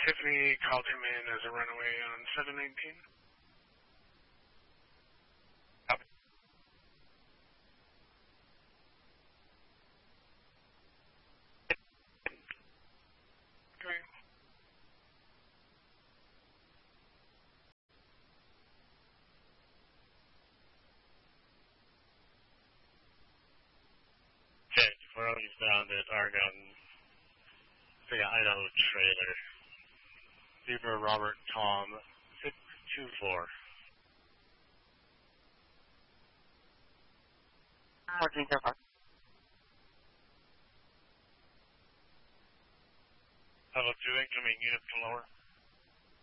Tiffany called him in as a runaway on 719. Copy. Okay. Okay, we're eastbound at Argonne. Idaho trailer. Zebra Robert Tom 624. 1404. Level 2 incoming unit to lower.